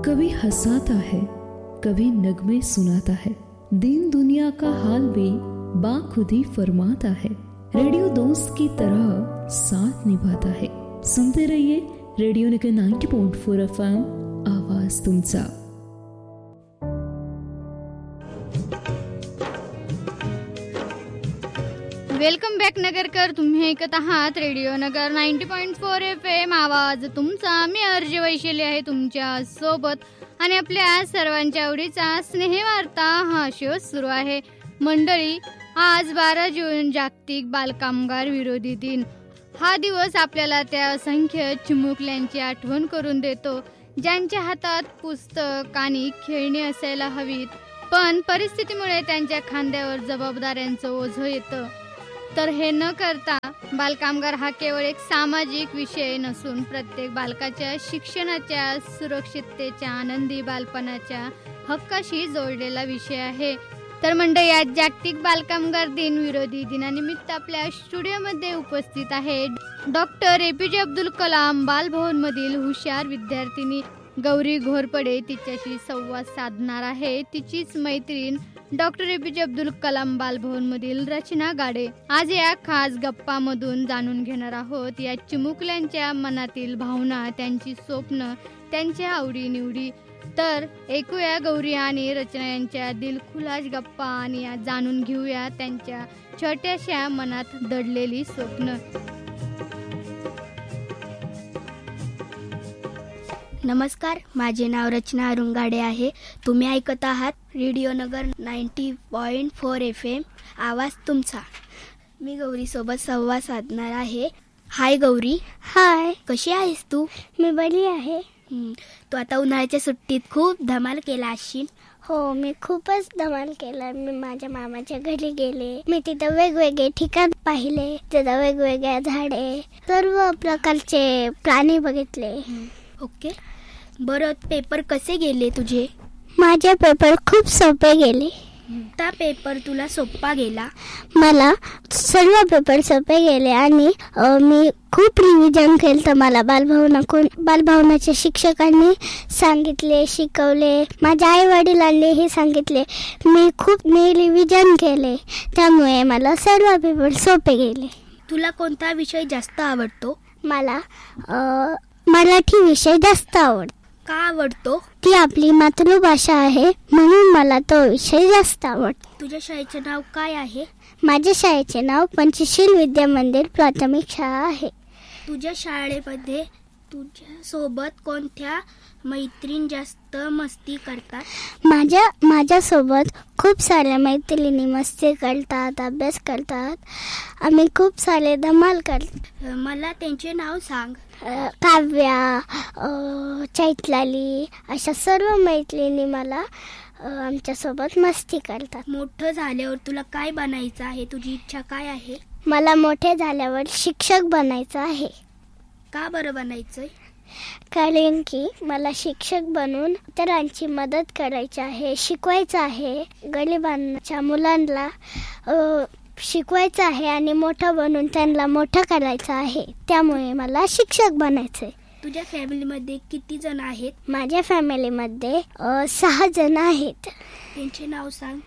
कभी हंसाता है, कभी नगमे सुनाता है, दीन दुनिया का हाल भी बाखुदी फरमाता है, रेडियो दोस्त की तरह साथ निभाता है। सुनते रहिए रेडियो नगर 90.4 FM, आवाज तुमचा। Welcome back Nagarkar. तुम्ही ऐकत आहात रेडिओ नगर 90.4 FM, आवाज तुमचा. मी अर्ज वैशाली आहे तुमच्या सोबत आणि आपल्या सर्वांच्या आवडीचा स्नेहवार्ता हा शो सुरू आहे. मंडळी, आज 12 जून जागतिक बालकामगार विरोधी दिन. हा दिवस आपल्याला त्या असंख्य चिमुकल्यांची आठवण करून देतो ज्यांच्या हातात पुस्तक आणि खेळणी असायला हवीत, पण परिस्थितीमुळे त्यांच्या खांद्यावर जबाबदाऱ्यांचं ओझं येतं. तर हे न करता बालकामगार हा केवळ एक सामाजिक विषय नसून प्रत्येक बालकाच्या शिक्षणाच्या, सुरक्षिततेच्या, आनंदी बालपणाच्या हक्काशी जोडलेला विषय आहे. तर मंडळी, आज जागतिक बालकामगार दिन विरोधी दिनानिमित्त आपल्या स्टुडिओमध्ये उपस्थित आहे डॉक्टर APJ अब्दुल कलाम बालभवनमधील हुशार विद्यार्थिनी गौरी घोरपडे. तिच्याशी संवाद साधणार आहे तिचीच मैत्रीण डॉक्टर APJ अब्दुल कलाम बालभवनमधील रचना गाडे. आज या खास गप्पामधून जाणून घेणार आहोत या चिमुकल्यांच्या मनातील भावना, त्यांची स्वप्न, त्यांच्या आवडीनिवडी. तर ऐकूया गौरी आणि रचना यांच्या दिलखुलास गप्पा आणि जाणून घेऊया त्यांच्या छोट्याशा मनात दडलेली स्वप्न. नमस्कार, माझे नाव रचना गाडे आहे. तुम्ही ऐकत आहात रेडिओ नगर 90.4 FM, आवाज तुमचा. मी गौरीसोबत संवाद साधणार आहे. हाय गौरी. हाय. कशी आहेस तू? मी बरी आहे. तू आता उन्हाळ्याच्या सुट्टीत खूप धमाल केला असशील. हो, मी खूपच धमाल केला. मी माझ्या मामाच्या घरी गेले. मी तिथं वेगवेगळे ठिकाण पाहिले, तिथं वेगवेगळ्या झाडे, सर्व प्रकारचे प्राणी बघितले. ओके, बरं, पेपर कसे गेले तुझे? माझे पेपर खूप सोपे गेले. त्या पेपर तुला सोपा गेला? मला सर्व पेपर सोपे गेले आणि मी खूप रिव्हिजन केलं. मला बालभवनाच्या शिक्षकांनी सांगितले, शिकवले, माझ्या आई वडिलांनीही सांगितले. मी रिव्हिजन केले, त्यामुळे मला सर्व पेपर सोपे गेले. तुला कोणता विषय जास्त आवडतो? मला मराठी विषय जास्त आवडतो. का आवडतो? ती आपली मातृभाषा आहे, म्हणून मला तो विषय जास्त आवडतो. तुझ्या शाळेचे नाव काय आहे? माझ्या शाळेचे नाव पंचशील विद्या मंदिर प्राथमिक शाळा आहे. तुझ्या शाळेमध्ये तुझ्या सोबत कोणत्या मैत्रीण जास्त मस्ती करतात? माझ्यासोबत खूप साऱ्या मैत्रिणी मस्ती करतात, अभ्यास करतात. आम्ही खूप सारे धमाल करतो. मला त्यांचे नाव सांग. काव्या, चैतलाली, अशा सर्व मैत्रिणी मला आमच्यासोबत मस्ती करतात. मोठं झाल्यावर तुला काय बनायचं आहे? तुझी इच्छा काय आहे? मला मोठे झाल्यावर शिक्षक बनायचं आहे. का बरं बनायचंय? कारण की मला शिक्षक बनून इतरांची मदत करायची आहे, शिकवायचं आहे, गरिबांच्या मुलांना शिकवायचं आहे आणि मोठं बनून त्यांना मोठं करायचं आहे. त्यामुळे मला शिक्षक बनायचंय. तुझ्या फॅमिलीमध्ये किती जण आहेत? माझ्या फॅमिलीमध्ये 6 जण आहेत. त्यांचे नाव सांग.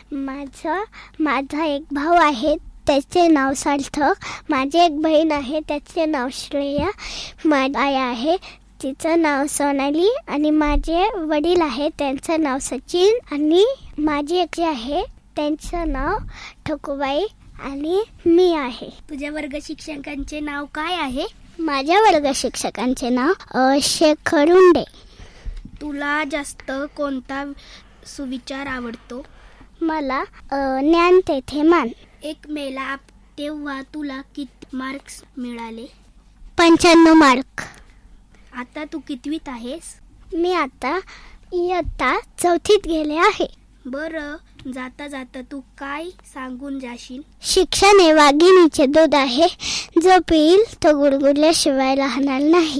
माझा एक भाऊ आहे, त्याचे नाव सार्थक. माझी एक बहीण आहे, त्याचे नाव श्रेया. माझी आई आहे, तिचं नाव सोनाली. आणि माझे वडील आहेत, त्यांचं नाव सचिन. आणि माझी एक आहे, त्यांचं नाव ठकुबाई. आणि मी आहे. तुझ्या वर्ग शिक्षकांचे नाव काय आहे? माझ्या वर्ग शिक्षकांचे नाव शेखर उंडे. तुला जास्त कोणता सुविचार आवडतो? मला ज्ञान तेथे मान. 1 मेला तेव्हा तुला किती मार्क्स मिळाले? 95 मार्क. आता तू कितवीत आहेस? मी आता इयत्ता 4थीत गेले आहे. बरं, जाता जाता तू काय सांगून जाशील? शिक्षण हे वाघिणीचे दूध आहे, जो पिईल तो गुडगुडल्याशिवाय राहणार नाही.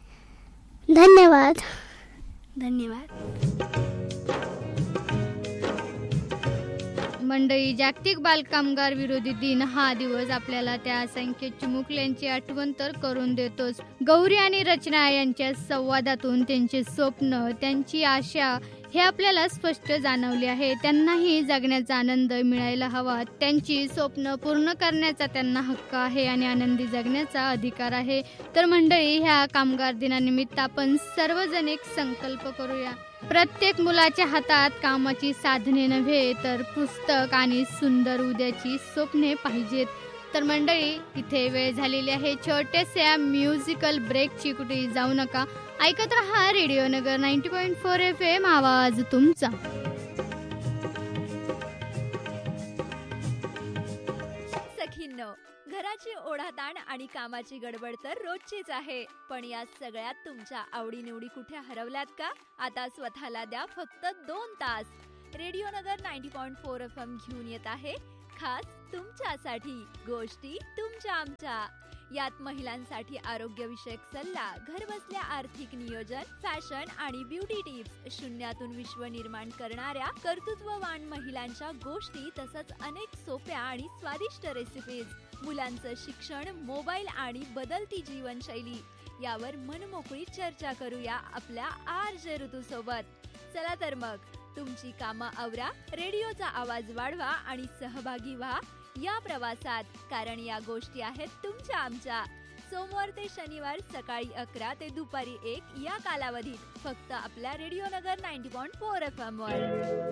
धन्यवाद. धन्यवाद. मंडळी, जागतिक बालकामगार विरोधी दिन हा दिवस आपल्याला त्या असंख्य चिमुकल्यांची आठवण तर करून देतोच. गौरी आणि रचना यांच्या संवादातून त्यांचे स्वप्न, त्यांची आशा हे आपल्याला स्पष्ट जाणवले आहे. त्यांनाही जगण्याचा आनंद मिळायला हवा. त्यांची स्वप्न पूर्ण करण्याचा त्यांना हक्क आहे आणि आनंदी जगण्याचा अधिकार आहे. तर मंडळी, ह्या कामगार दिनानिमित्त आपण सर्वजण एक संकल्प करूया. प्रत्येक मुलाच्या हातात कामाची साधने नव्हे तर पुस्तक आणि सुंदर उद्याची स्वप्ने पाहिजेत. तर मंडळी, इथे वेळ झालेली आहे छोट्याशा म्युझिकल ब्रेकची. कुठेही जाऊ नका, ऐकत रहा रेडिओ नगर 90.4 FM, आवाज तुमचा. सखींनो, घराची ओढाताण आणि कामाची गडबड तर रोजचीच आहे, पण या सगळ्यात तुमच्या आवडीनिवडी कुठे हरवल्यात का? आता स्वतःला द्या फक्त 2 तास. रेडिओ नगर 90.4 FM घेऊन येत आहे खास तुमच्यासाठी गोष्टी तुमच्या आमच्या. यात महिलांसाठी आरोग्यविषयक सल्ला, घरबसल्या आर्थिक नियोजन, फॅशन आणि ब्युटी टिप्स, शून्यातून विश्व निर्माण करणाऱ्या कर्तृत्ववान महिलांच्या गोष्टी, तसंच अनेक सोप्या आणि स्वादिष्ट रेसिपीज, मुलांचं शिक्षण, मोबाईल आणि बदलती जीवनशैली यावर मनमोकळी चर्चा करूया आपल्या RJ ऋतू सोबत. चला तर मग, तुमची कामं आवरा, रेडिओचा आवाज वाढवा आणि सहभागी व्हा या प्रवासात, कारण या गोष्टी आहेत तुमच्या आमच्या. सोमवार ते शनिवार सकाळी 11 ते दुपारी 1 या कालावधीत फक्त आपल्या रेडिओ नगर 90.4 FM वर.